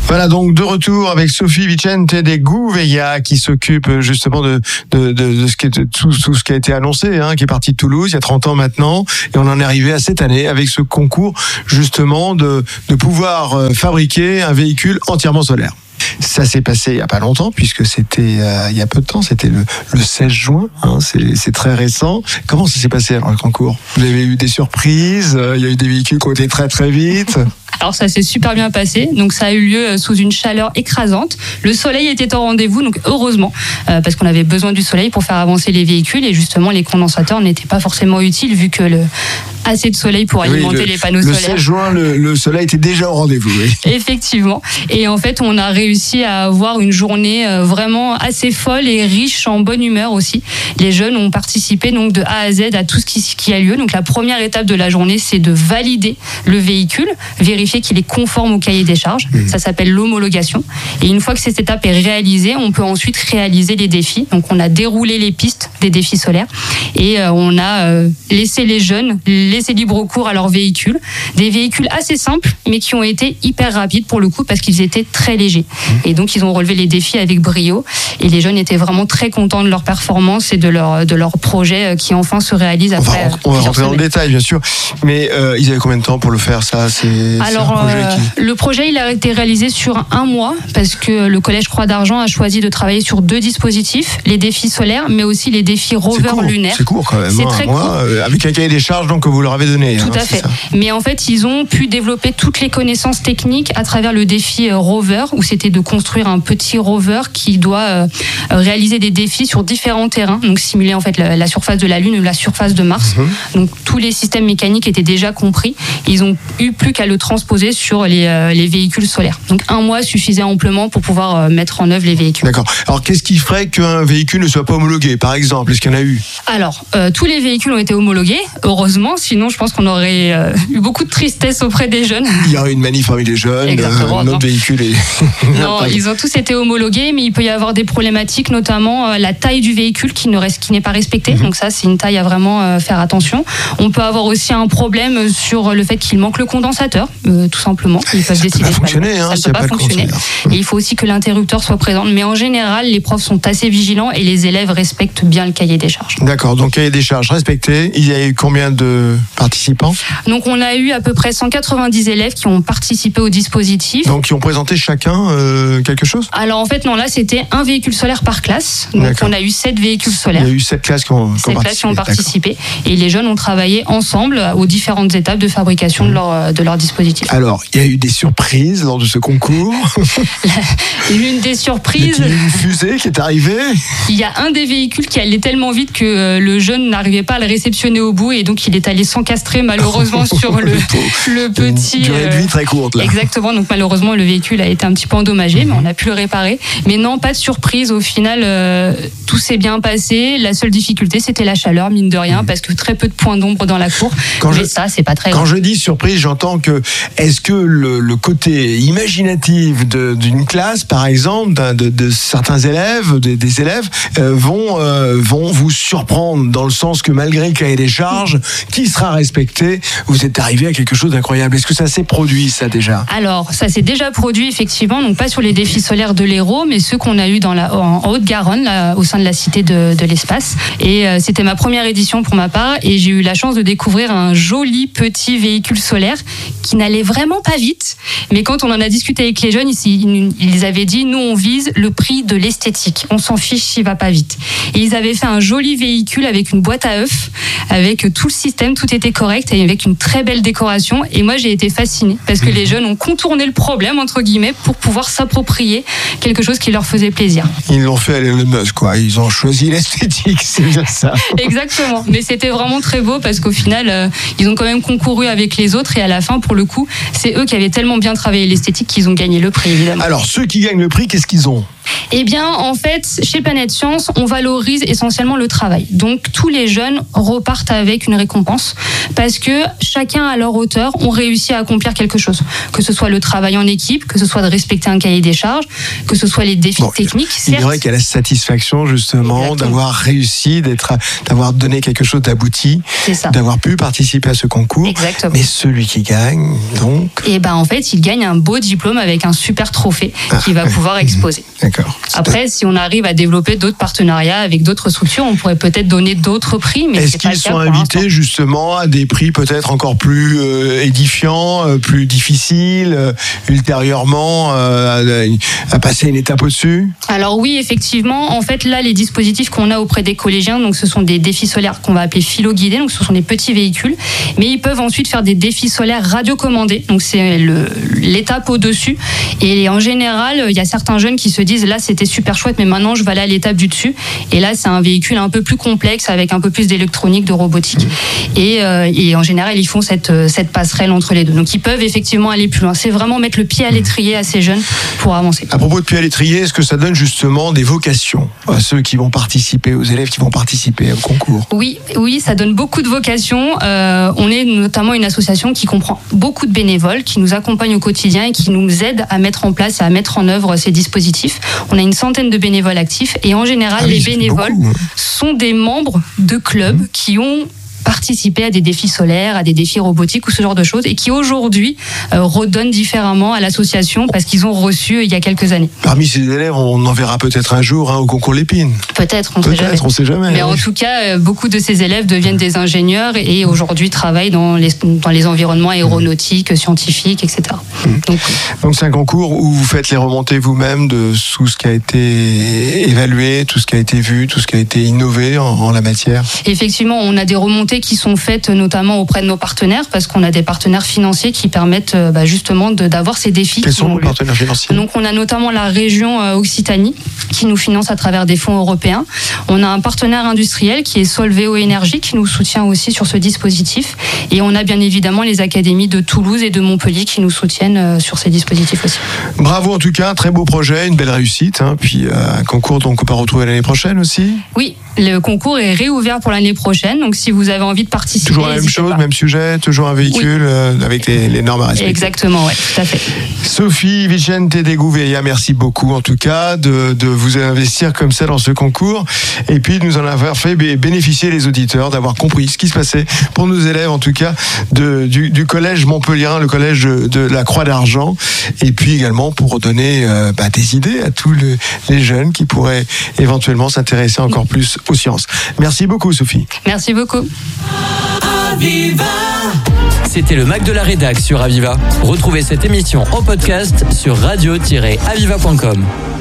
Voilà, donc de retour avec Sophie Vicente de Gouveia qui s'occupe justement de ce qui est tout ce qui a été annoncé, qui est parti de Toulouse il y a 30 ans maintenant, et on en est arrivé à cette année avec ce concours justement de pouvoir fabriquer un véhicule entièrement solaire. Ça s'est passé il n'y a pas longtemps, puisque c'était il y a peu de temps, c'était le 16 juin, c'est très récent. Comment ça s'est passé alors le concours ? Vous avez eu des surprises, il y a eu des véhicules qui ont été très très vite. Alors ça s'est super bien passé, donc ça a eu lieu sous une chaleur écrasante. Le soleil était au rendez-vous, donc heureusement, parce qu'on avait besoin du soleil pour faire avancer les véhicules, et justement les condensateurs n'étaient pas forcément utiles vu que assez de soleil pour alimenter les panneaux solaires. Le 16 juin, le soleil était déjà au rendez-vous. Oui. Effectivement, et en fait on a réussi à avoir une journée vraiment assez folle et riche en bonne humeur aussi. Les jeunes ont participé donc de A à Z à tout ce qui a lieu. Donc la première étape de la journée, c'est de valider le véhicule, vérifier qu'il est conforme au cahier des charges. Ça s'appelle l'homologation. Et une fois que cette étape est réalisée, on peut ensuite réaliser les défis. Donc on a déroulé les pistes des défis solaires et on a laissé les jeunes laisser libre cours à leurs véhicules. Des véhicules assez simples, mais qui ont été hyper rapides pour le coup parce qu'ils étaient très légers. Et donc ils ont relevé les défis avec brio. Et les jeunes étaient vraiment très contents de leur performance et de leur projet qui enfin se réalise après. On va rentrer dans le détail, bien sûr. Mais ils avaient combien de temps pour le faire, ça ? Alors, le projet, il a été réalisé sur 1 mois parce que le Collège Croix d'Argent a choisi de travailler sur 2 dispositifs, les défis solaires, mais aussi les défis rover lunaires. C'est court quand même. C'est très court. Avec un cahier des charges, donc que vous leur avez donné. Tout à fait. Mais en fait, ils ont pu développer toutes les connaissances techniques à travers le défi rover, où c'était de construire un petit rover qui doit réaliser des défis sur différents terrains, donc simuler en fait la surface de la Lune ou la surface de Mars. Donc tous les systèmes mécaniques étaient déjà compris. Ils ont eu plus qu'à le transposer sur les véhicules solaires. Donc 1 mois suffisait amplement pour pouvoir mettre en œuvre les véhicules. D'accord. Alors qu'est-ce qui ferait qu'un véhicule ne soit pas homologué, par exemple ? Est-ce qu'il y en a eu ? Alors, tous les véhicules ont été homologués, heureusement, sinon je pense qu'on aurait eu beaucoup de tristesse auprès des jeunes. Il y aurait une manif parmi les jeunes, notre véhicule est... Non, ils ont tous été homologués, mais il peut y avoir des problématiques, notamment la taille du véhicule qui n'est pas respectée. Donc ça, c'est une taille à vraiment faire attention. On peut avoir aussi un problème sur le fait qu'il manque le condensateur, tout simplement. Ils peuvent décider ça ne peut pas fonctionner. Et il faut aussi que l'interrupteur soit présent. Mais en général, les profs sont assez vigilants et les élèves respectent bien le cahier des charges. D'accord, donc cahier des charges respecté. Il y a eu combien de participants ? Donc on a eu à peu près 190 élèves qui ont participé au dispositif. Donc qui ont présenté chacun quelque chose ? Alors en fait, non, là c'était un véhicule solaire par classe. Donc on a eu 7 véhicules solaires. Il y a eu 7 classes qui ont participé. Et les jeunes ont travaillé ensemble aux différentes étapes de fabrication de leur dispositif. Alors, il y a eu des surprises lors de ce concours. L'une des surprises... Il y a eu une fusée qui est arrivée. Il y a un des véhicules qui allait tellement vite que le jeune n'arrivait pas à le réceptionner au bout et donc il est allé s'encastrer malheureusement sur le petit... Une durée de vie très courte là. Exactement, donc malheureusement le véhicule a été un petit peu endommagé, mais on a pu le réparer. Mais non, pas de surprise, au final tout s'est bien passé. La seule difficulté c'était la chaleur, mine de rien, parce que très peu de points d'ombre dans la cour. Ça, c'est pas très grave. Quand je dis surprise, j'entends que est-ce que le côté imaginatif d'une classe, par exemple, de certains élèves, des élèves, vont vous surprendre dans le sens que malgré le cahier des charges, qui sera respecté, vous êtes arrivé à quelque chose d'incroyable. Est-ce que ça s'est produit, ça, déjà ? Alors, ça s'est déjà produit, effectivement, donc pas sur les défis solaires de l'Hérault, mais ceux qu'on a eu en Haute-Garonne, là, au sein de la Cité de l'Espace. Et c'était ma première édition pour ma part, et j'ai eu la chance de découvrir un joli petit véhicule solaire qui n'allait vraiment pas vite. Mais quand on en a discuté avec les jeunes, ils avaient dit, nous on vise le prix de l'esthétique. On s'en fiche s'il va pas vite. Et ils avaient fait un joli véhicule avec une boîte à œufs, avec tout le système, tout était correct, et avec une très belle décoration. Et moi j'ai été fascinée parce que les jeunes ont contourné le problème, entre guillemets, pour pouvoir s'approprier quelque chose qui leur faisait plaisir. Ils l'ont fait à Elon Musk, quoi. Ils ont choisi l'esthétique, c'est bien ça. Exactement. Mais c'était vraiment très beau parce qu'au final, ils ont quand même concouru avec les autres et à la fin, pour le coup, c'est eux qui avaient tellement bien travaillé l'esthétique qu'ils ont gagné le prix, évidemment. Alors, ceux qui gagnent le prix, qu'est-ce qu'ils ont ? Eh bien, en fait, chez Planète Science, on valorise essentiellement le travail. Donc, tous les jeunes repartent avec une récompense parce que chacun à leur hauteur ont réussi à accomplir quelque chose. Que ce soit le travail en équipe, que ce soit de respecter un cahier des charges, que ce soit les défis techniques. Il est vrai qu'il y a la satisfaction justement d'avoir réussi, d'avoir donné quelque chose d'abouti, d'avoir pu participer à ce concours. Exactement. Mais celui qui gagne, donc... Et ben en fait, il gagne un beau diplôme avec un super trophée qu'il va pouvoir exposer. D'accord. Après, si on arrive à développer d'autres partenariats avec d'autres structures, on pourrait peut-être donner d'autres prix. Mais est-ce qu'ils sont invités justement à des prix peut-être encore plus édifiants, plus difficiles, ultérieurement à passer une étape au-dessus? Alors oui, effectivement. En fait, là, les dispositifs qu'on a auprès des collégiens, donc ce sont des défis solaires qu'on va appeler philo-guidés. Donc ce sont des petits véhicules, mais ils peuvent ensuite faire des défis solaires radiocommandés. Donc c'est l'étape au-dessus. Et en général, il y a certains jeunes qui se disent là, c'était super chouette, mais maintenant je vais aller à l'étape du dessus. Et là, c'est un véhicule un peu plus complexe avec un peu plus d'électronique, de robotique. Et en général, ils font cette passerelle entre les deux. Donc ils peuvent effectivement aller plus loin. C'est vraiment mettre le pied à l'étrier à ces jeunes pour avancer. À propos de pied à l'étrier, est-ce que ça donne justement des vocations à ceux qui vont participer, aux élèves qui vont participer au concours? Oui, ça donne beaucoup de vocations. On est notamment une association qui comprend beaucoup de bénévoles, qui nous accompagnent au quotidien et qui nous aident à mettre en place et à mettre en œuvre ces dispositifs. On a une centaine de bénévoles actifs et en général, les bénévoles sont des membres de clubs qui ont participer à des défis solaires, à des défis robotiques ou ce genre de choses et qui aujourd'hui redonnent différemment à l'association parce qu'ils ont reçu il y a quelques années. Parmi ces élèves, on en verra peut-être un jour au concours Lépine. Peut-être, on sait jamais. Mais en tout cas, beaucoup de ces élèves deviennent des ingénieurs et aujourd'hui travaillent dans les environnements aéronautiques, scientifiques, etc. Donc c'est un concours où vous faites les remontées vous-même de tout ce qui a été évalué, tout ce qui a été vu, tout ce qui a été innové en la matière. Effectivement, on a des remontées qui sont faites notamment auprès de nos partenaires parce qu'on a des partenaires financiers qui permettent justement d'avoir ces défis. Quels sont nos partenaires financiers? Donc on a notamment la région Occitanie qui nous finance à travers des fonds européens. On a un partenaire industriel qui est Solveo Énergie qui nous soutient aussi sur ce dispositif et on a bien évidemment les académies de Toulouse et de Montpellier qui nous soutiennent sur ces dispositifs aussi. Bravo en tout cas, très beau projet, une belle réussite, puis un concours donc on peut retrouver l'année prochaine aussi. Oui, le concours est réouvert pour l'année prochaine, donc si vous avez envie de participer. Toujours la même chose, même sujet, toujours un véhicule avec les normes à respecter. Exactement, oui, tout à fait. Sophie Vicente de Gouveia, merci beaucoup en tout cas de vous investir comme ça dans ce concours et puis de nous en avoir fait bénéficier les auditeurs, d'avoir compris ce qui se passait pour nos élèves en tout cas du collège Montpellierin, le collège de la Croix d'Argent et puis également pour donner des idées à tous les jeunes qui pourraient éventuellement s'intéresser encore plus aux sciences. Merci beaucoup Sophie. Merci beaucoup. Aviva. C'était le Mac de la Rédac sur Aviva. Retrouvez cette émission en podcast sur radio-aviva.com.